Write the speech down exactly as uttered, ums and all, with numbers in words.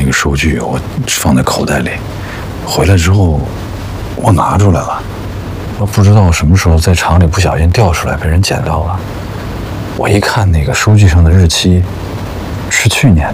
个收据我放在口袋里，回来之后我拿出来了，我不知道什么时候在厂里不小心掉出来，被人捡到了。我一看那个收据上的日期是去年